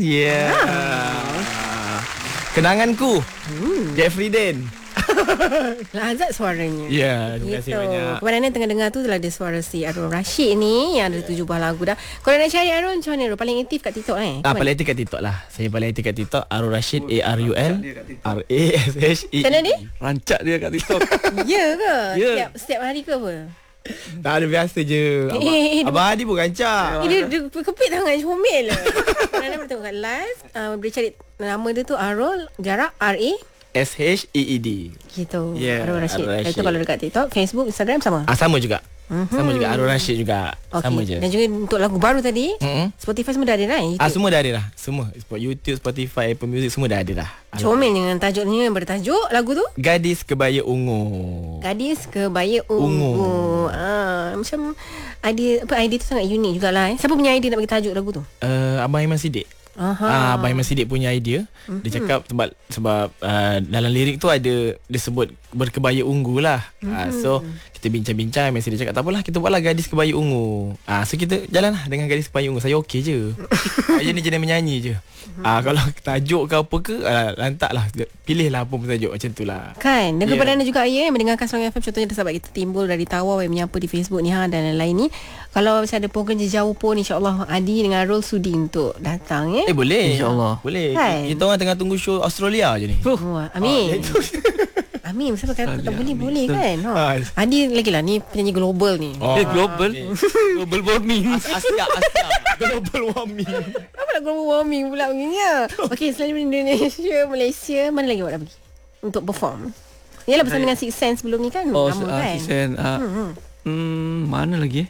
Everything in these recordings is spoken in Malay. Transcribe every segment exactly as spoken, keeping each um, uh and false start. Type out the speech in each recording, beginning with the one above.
Yeah. Ah. Kenanganku. Hmm. Jeffrey Den. Lazat suaranya. Ya, yeah, terima kasih gitu. banyak. Kepada anda tengah dengar tu telah ada suara si Arul Rashid ni yang ada tujuh buah lagu dah. Kalau nak cari Arul macam mana Arul? Paling aktif kat TikTok eh? Ah, paling aktif kat TikTok lah. Saya paling aktif kat TikTok. Arul Rashid, A R U L R A S H E. Macam mana dia? Rancak dia kat TikTok. Ya ke? Ya. Setiap, setiap hari ke apa? Tak ada, biasa je. Abang, Eh, eh, Abang Hadi pun rancak. Eh, dia, dia kepit tangan comel lah. Kalau anda boleh tengok kat live, uh, boleh cari nama dia tu Arul, jarak R A S H E E D. gitu. Yeah, Arul Rashid. Arul Rashid. Itu kalau dekat TikTok, Facebook, Instagram sama. Ah, sama juga. Mhm. Sama juga. Arul Rashid juga. Okay. Sama je. Dan juga untuk lagu baru tadi, Mm-mm. Spotify semua dah ada lah. Ah, semua dah ada dah. Semua. YouTube, Spotify, Apple Music semua dah ada dah. Comel dengan tajuknya yang bertajuk lagu tu. Gadis Kebaya Ungu. Gadis Kebaya Ungu. Ungu. Ah, macam idea apa idea tu sangat unik jugalah eh. Siapa punya idea nak bagi tajuk lagu tu? Uh, Abang Iman Siddiq. Aha. Ah, Abang Iman Siddiq punya idea. Mm-hmm. Dia cakap sebab sebab uh, dalam lirik tu ada dia sebut berkebaya ungu lah. Mm-hmm. Uh, so kita bincang-bincang, mesti dia cakap tak apalah, kita buatlah gadis kebaya ungu. Ah, uh, so kita jalanlah dengan gadis kebaya ungu. Saya okey je. Saya ni jenis menyanyi je. Ah, uh, kalau tajuk ke apa ke, uh, lantaklah pilihlah apa pun tajuk macam itulah. Kan. Dan Yeah. kepada anda juga ya yang mendengarkan Song F M, contohnya ada sahabat kita timbul dari Tawau yang menyapa di Facebook ni ha, dan lain-lain ni. Kalau macam ada program jauh pun, insya-Allah Adi dengan Arul sudi untuk datang ya. Eh boleh. InsyaAllah. Boleh. Kan? Kita orang tengah tunggu show Australia je ni. Oh, amin. Ah, Amin. Siapa kata tak Australia, boleh amin. boleh kan. Ha. Ah. Adi lagi lah ni penyanyi global ni. Oh, Eh, global. okay. Global warming. Asia, Asia. Global warming. Apa nak global warming pula begini? Okey, selain daripada Indonesia, Malaysia, mana lagi awak nak pergi untuk perform? Yalah bersama dengan Six Sense sebelum ni kan. Oh, lama uh, kan. Sixen. Uh, Hmm. hmm, mana lagi eh?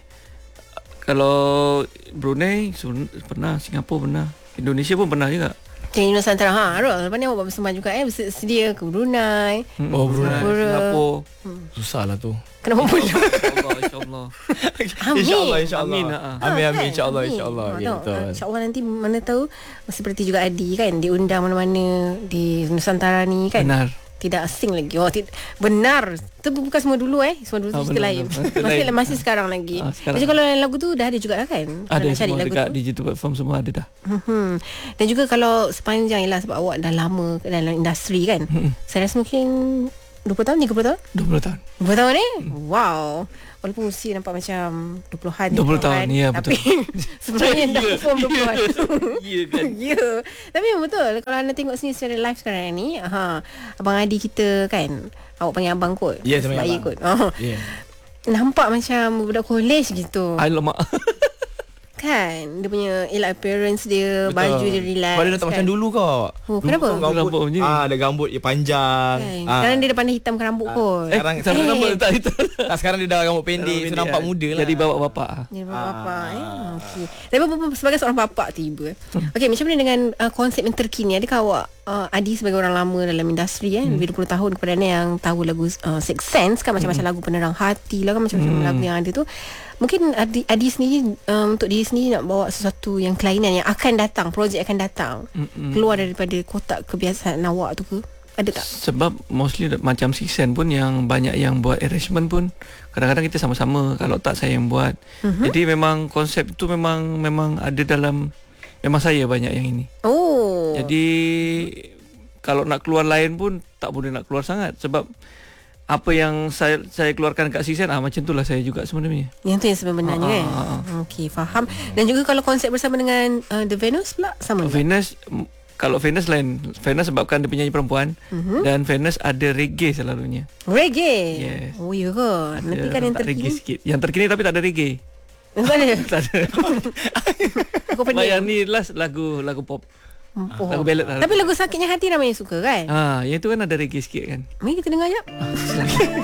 Kalau Brunei sun- pernah, Singapura pernah, Indonesia pun pernah juga. Cik Nusantara ha, Arul, lepas ni awak buat bersama juga eh, bersedia ke Brunei. Hmm, Oh, Brunei. Singapura. Singapura. Susah lah tu. Kenapa pula? InsyaAllah, insyaAllah. Amin. InsyaAllah, insyaAllah. Amin, ha. Amin, Ha, amin, kan? insyaAllah, Amin. insyaAllah. Ha, Ya, tahu, betul. ha, InsyaAllah nanti mana tahu seperti juga Adi kan, diundang mana-mana di Nusantara ni kan. Benar. Tidak asing lagi. Oh, tid- benar. Itu bukan semua dulu eh. Semua dulu Ah, cerita benar, lain. benar. Cerita Masih lain. masih sekarang lagi. Ah, sekarang. Jadi kalau lagu tu dah ada juga lah kan. Kalau Ada nak cari semua lagu dekat tu. digital platform, semua ada dah. Hmm. Dan juga kalau sepanjang ialah sebab awak dah lama dalam industri kan. Hmm. Saya rasa mungkin dua puluh tahun, tiga puluh tahun? dua puluh tahun. dua puluh tahun ni? Wow. Walaupun usia nampak macam dua puluhan. dua puluh tahun, kan? ya, Tapi sebenarnya dah perform dua puluhan. Ya kan. Ya. Tapi memang betul. Kalau anda tengok sini secara live sekarang ni, ha, Abang Adi kita kan, awak panggil abang kot. Ya, saya panggil Sebab abang. kot. Oh. Ya. Nampak macam budak college gitu. Alamak. Kan dia punya elak appearance dia, Betul. baju dia relax. Sebab dia tak kan? macam dulu kau. Oh, kenapa? Dulu kan Rambut Rambut macam ni. ah, ada rambut dia panjang. Kan. Ah. Sekarang dia dah pandai hitamkan rambut kot. Eh, sekarang Sampai Eh. nama tak itu. tak, sekarang dia dah rambut pendek, so nampak muda lah. Jadi bapak-bapak. Dia bapa Ah. eh. Okey. Tapi bapa sebagai seorang bapa tiba. Okey, macam mana dengan uh, konsep yang terkini? Adakah awak uh, Adi sebagai orang lama dalam industri eh, hmm. lebih dua puluh tahun, kepada anda yang tahu lagu uh, Six Sense kan, macam-macam lagu penerang hati lah kan, macam-macam Hmm. lagu yang ada tu. Mungkin Adi, Adi sendiri um, untuk diri sendiri nak bawa sesuatu yang kelainan yang akan datang, projek akan datang. Mm-mm. Keluar daripada kotak kebiasaan awak tu ke? Ada tak? Sebab mostly macam Sixen pun yang banyak yang buat arrangement pun kadang-kadang kita sama-sama, kalau tak saya yang buat. Mhm. Jadi memang konsep tu memang memang ada dalam, memang saya banyak yang ini. Oh. Jadi kalau nak keluar lain pun tak boleh nak keluar sangat, sebab apa yang saya saya keluarkan kat Sixen ah macam itulah saya juga sebenarnya. Yang tu yang sebenarnya Ah, kan. ah, ah. Okey, faham. Dan juga kalau konsep bersama dengan uh, The Venus pula sama. Venus, m- kalau Venus lain, Venus sebabkan dia penyanyi perempuan, Mhm. dan Venus ada reggae selalunya. Reggae. Yes. Oh ya ke? Nanti Ada kan yang tak reggae terkini. sikit. Yang terkini tapi tak ada reggae. Tak ada. Tak ada. Aku pening. Yang ni last lagu lagu pop. Oh. Lagu ballad lah. Tapi lagu Sakitnya Hati ramai yang suka kan? Ah, yang tu kan ada reggae sikit kan. Mari kita dengar jap.